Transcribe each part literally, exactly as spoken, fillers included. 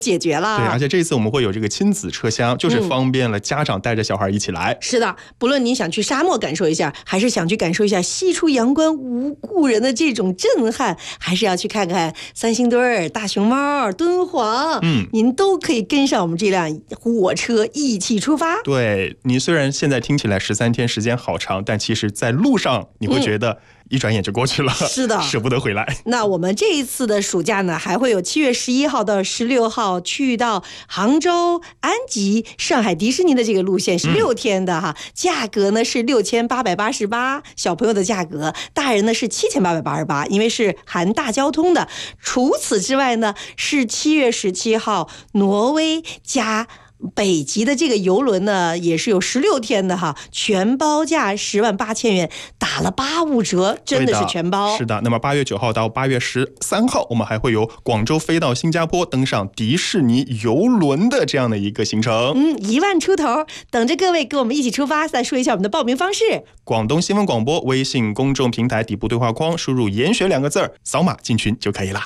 解决了。 对，而且这一次我们会有这个亲子车厢，就是方便了家长带着小孩一起来。 嗯、是的，不论您想去沙漠感受一下，还是想去感受一下西出阳关无故人的这种震撼，还是要去看看三星堆儿、大熊猫、敦煌，嗯，您都可以跟上我们这辆火车一起出发。 对，你虽然现在听起来十三天时间好长，但其实在路上你会觉得、嗯一转眼就过去了， 是的， 舍不得回来。 那我们这一次的暑假呢，还会有七月十一号到十六号去到杭州、安吉、上海迪士尼的这个路线，是六天的哈，嗯、价格呢是六千八百八十八，小朋友的价格，大人呢是七千八百八十八，因为是含大交通的。除此之外呢，是七月十七号挪威加北极的这个游轮呢，也是有十六天的哈，全包价十万八千元，打了八五折，真的是全包。 是的，那么八月九号到八月十三号，我们还会有广州飞到新加坡，登上迪士尼游轮的这样的一个行程。 嗯，一万出头，等着各位跟我们一起出发。再说一下我们的报名方式： 广东新闻广播微信公众平台底部对话框输入"研学"两个字，扫码进群就可以了。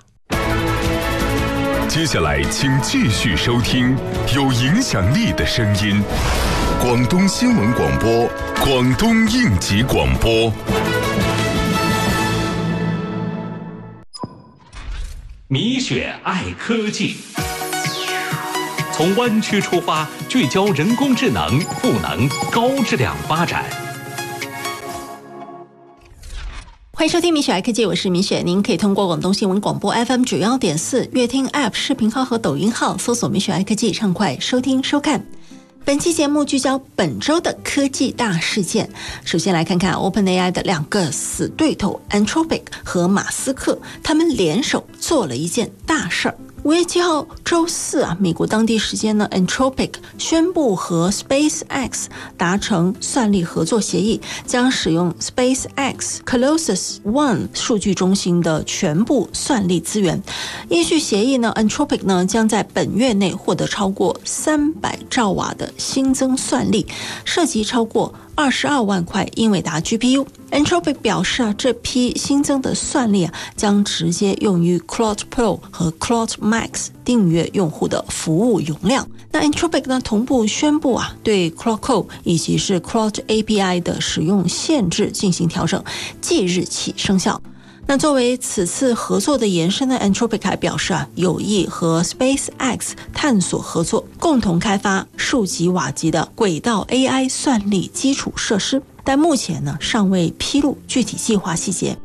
接下来请继续收听有影响力的声音，广东新闻广播，广东应急广播。 米雪爱科技，从湾区出发，聚焦人工智能、赋能、高质量发展。 欢迎收听米雪爱科技，我是米雪。您可以通过广东新闻广播 F M 九幺点四、乐听 App 视频号和抖音号搜索米雪爱科技，畅快收听收看。本期节目聚焦本周的科技大事件。首先来看看 OpenAI 的两个死对头 Anthropic 和马斯克，他们联手做了一件大事儿。五月七号周四啊，美国当地时间呢 ，Anthropic 宣布和 SpaceX 达成算力合作协议，将使用 SpaceX Colossus One 数据中心的全部算力资源。依据协议呢 ，Anthropic 呢将在本月内获得超过三百兆瓦的新增算力，涉及超过二十二万块英伟达 G P U。Anthropic 表示啊，这批新增的算力啊，将直接用于 Claude Pro 和 Claude Max 订阅用户的服务容量。那 Anthropic 呢，同步宣布啊，对 Claude Code 以及是 Claude A P I 的使用限制进行调整，即日起生效。那作为此次合作的延伸呢 ，Anthropic 还表示啊，有意和 SpaceX 探索合作，共同开发数级瓦级的轨道 A I 算力基础设施，但目前呢尚未披露具体计划细节。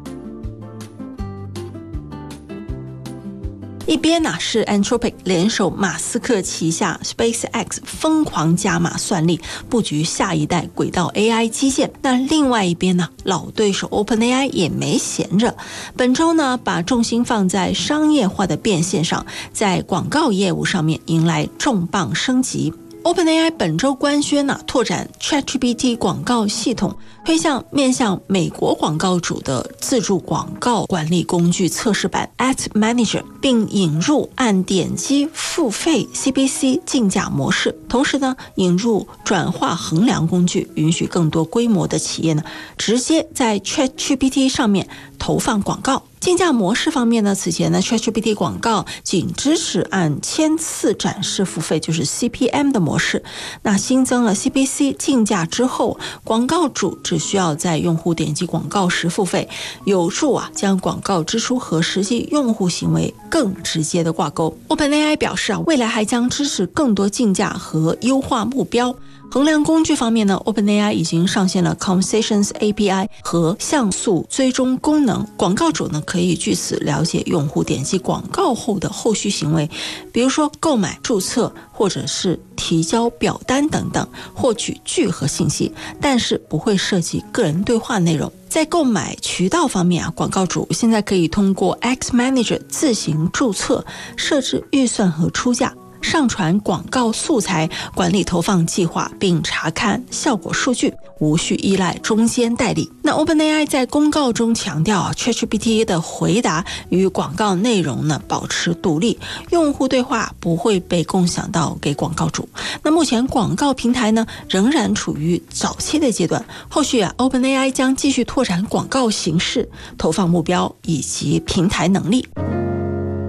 一边呢是 Anthropic 联手马斯克旗下 SpaceX 疯狂加码算力，布局下一代轨道 A I 基建。那另外一边呢，老对手 OpenAI 也没闲着，本周呢把重心放在商业化的变现上，在广告业务上面迎来重磅升级。OpenAI 本周官宣啊，拓展 ChatGPT 广告系统，推向面向美国广告主的自助广告管理工具测试版 Ad Manager， 并引入按点击付费 C P C 竞价模式。同时呢，引入转化衡量工具，允许更多规模的企业呢，直接在 ChatGPT 上面投放广告。竞价模式方面呢，此前呢 ChatGPT 广告仅支持按千次展示付费，就是 C P M 的模式。那新增了 C P C 竞价之后，广告主只需要在用户点击广告时付费，有助啊将广告支出和实际用户行为更直接的挂钩。OpenAI 表示啊，未来还将支持更多竞价和优化目标。衡量工具方面呢 ，OpenAI 已经上线了 Conversations A P I 和像素追踪功能，广告主呢可以据此了解用户点击广告后的后续行为，比如说购买、注册或者是提交表单等等，获取聚合信息，但是不会涉及个人对话内容。在购买渠道方面啊，广告主现在可以通过 X Manager 自行注册、设置预算和出价，上传广告素材，管理投放计划，并查看效果数据，无需依赖中间代理。那 OpenAI 在公告中强调 ChatGPT 的回答与广告内容呢保持独立，用户对话不会被共享到给广告主。那目前广告平台呢仍然处于早期的阶段，后续啊 OpenAI 将继续拓展广告形式、投放目标以及平台能力。